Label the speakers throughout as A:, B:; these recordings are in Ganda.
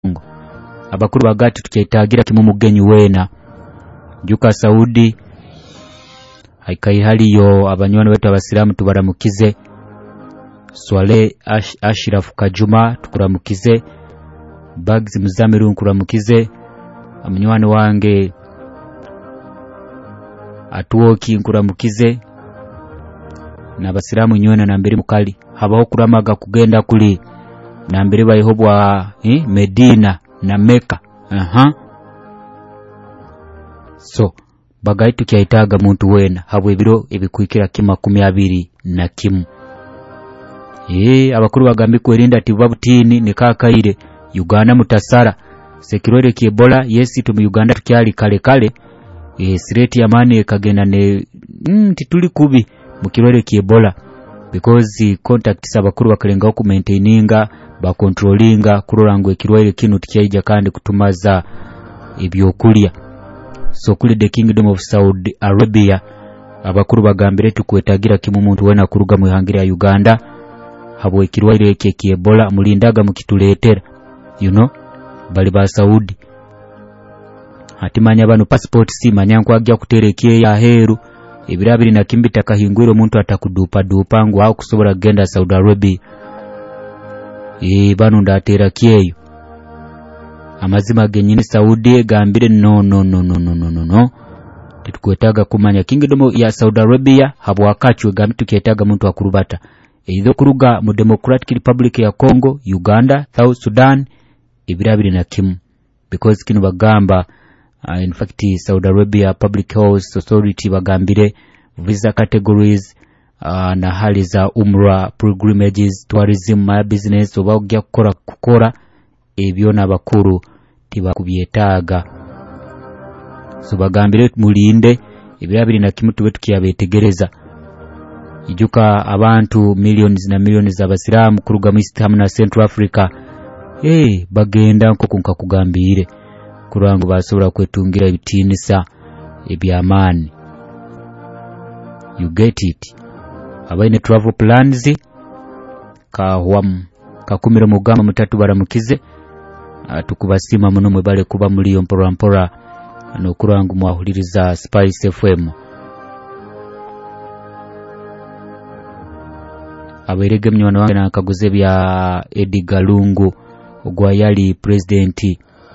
A: abakuru bagati tukyetagira kimu mugenyi weena juka Saudi haliyo abanywani wetu abasiramu tubaramukize Swale Ashraf Kajuma tukuramukize Bugs Muzamiru nkuramukize amunywani wange Atuoki nkuramukize n'abasiramu nywena nambere mukali habaho kuramaga kugenda kuli nambere bayihobwa Medina na Mecca so bagayi tukyayitaga muntu wena habwe biro ebikuikira kima 21 abakuru bagambi kwerinda ati babutini ne kakaire Uganda mutasara sekirore ki Ebola yesi tu mu Uganda tukyali kale sireti yamani ekagenda ne tituli kubi mu kirore ki Ebola because contacts abakuru bakalenga oku maintaininga ba controllinga kurorango ekirwaire kinu tukyaija kandi kutumaza ebyokulya so kuli the Kingdom of Saudi Arabia abakuru bagambire tukwetagira kimu muntu wena kuruga mu ihangire ya Uganda habwe ekirwaire ki Ebola mulindaga mukituletera bali ba Saudi hatimanya bano passport si manyanko agya kuterekiye ya heru ebirabiri na kimbita kahingwiro muntu atakudupa dupa ngo aho kusobora genda Saudi Arabia bano ndatera kiyeyo amazima genyini Saudi gambire no tukwetaga kumanya Kingdom ya Saudi Arabia habo akachwe gambi tuketaga muntu akurubata eitho kuruga mu Democratic Republic ya Congo Uganda South Sudan ibirabiri na kimu because kinu bagamba in fact Saudi Arabia Public Health Authority bagambire visa categories na hali za umrah pilgrimages tourism my business obagya kukora ebyo nabakuru tibakubyetaga so bagambire mulinde ibirabiri na kimu tube tukiyabetegereza ijuka abantu millions na millions abasiramu kuruga mu East na Central Africa bagenda nko kunka kugambire kurango basobora kwetungira ibitinisa ebyamani you get it abaine travel plans kakumira mugamba mutatu baramukize tukubasima muno mwebale kuba muliyo mpora no kurango mwahuliriza Spice FM aberege mnywana wange nakaguze bya Edgar Lungu ogwa yali president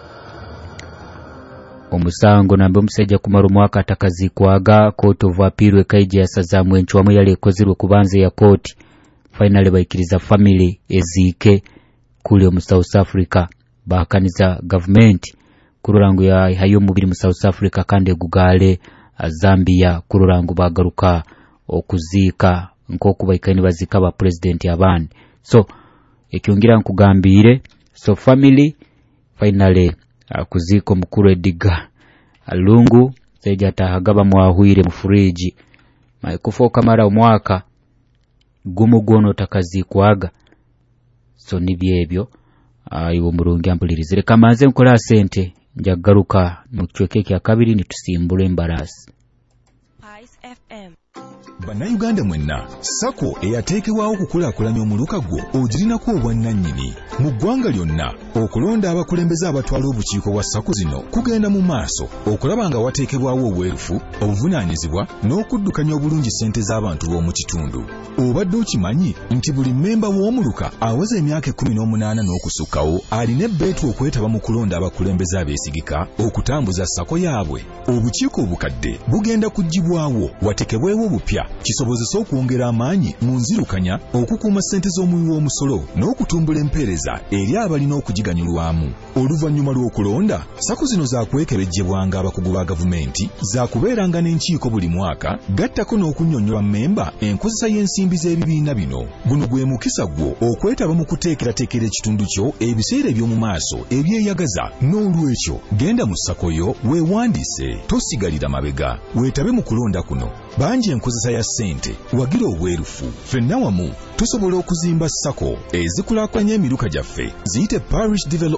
A: omusango nambe omusajja kumara omwaka atakazikwaga court of appeal ekaije yasazamu enchwamu yali ekozirwe kubanze ya court finally baikiriza family ezike kuli mu South Africa bakaniza government kururangu ya hayo mubiri mu South Africa kandi gugale Zambia kururangu bagaruka okuzika nkoku baikani bazika ba president yabandi so ekyongira nkugambire so family finally kuziko mukuru Edgar Lungu seja tahagaba mwahwire mu fridge maikufoka mara omwaka gumu gono takazikwaga so nibyebyo iwo murungi ampulirize kamaze nkola sente njagaruka mu kichweke kya kabiri nitusimbule embarasi
B: FM.
C: Bannayuganda mwenna sako eyateekebwawo okukulakulanya omuluka gwo ogirinako obwannannyini mu ggwanga lyonna okulonda abakulembeze abatwala obukiiko bwa sako zino kugenda mu maaso okulaba nga wateekebwawo obwerufu obuvunaanyizibwa n'okuddukanya obulungi ssente z'abantu b'omu kitundu obadde okimanyi nti buli mmemba w'omuluka aweza emyaka 18 n'okusukkawo alina ebbeetu okwetaba mu kulonda abakulembeze abeesigika okutambuza sako yaabwe obukiiko obukadde bugenda kuggyibwawo watekebwewo obupya kisobozesa okwongera amaanyi mu nzirukanya okukuuma ssente z'omuwi w'omusolo n'okutumbula empeereza eri abalina okugiganyulwamu oluvannyuma lw'okulonda sako zino zaakwekebejjebwanga abakugu ba gavumenti zaakubeeranga n'enkiiko buli mwaka gattako n'okunnyonnyola mmemba enkozesa y'ensimbi z'ebibiina bino guno gwe mukisa gwo okwetaba mu kuteekerateekera ekitundu kyo ebiseera eby'omu maaso ebyeyagaza n'olwekyo genda mu sako yo weewandiise tosigalira mabega weetabe mu kulonda kuno bangi enkozesa ya ssente wagira obwerufu ffenna wamu tusobola okuzimba sako ezikulaakulanya emiruka gyaffe ziyite Parish Development Sako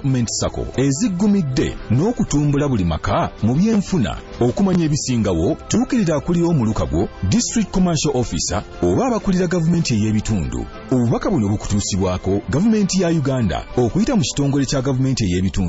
C: SACCO eziggumidde n'okutumbula buli maka mu byenfuna. Okumanya ebisingawo tuukirira akulira omuluka gwo District Commercial Officer oba abakulira gavumenti ey'ebitundu. Obubaka buno bukutuusibwako gavumenti ya Uganda okuyita mu kitongole kya gavumenti ey'ebitundu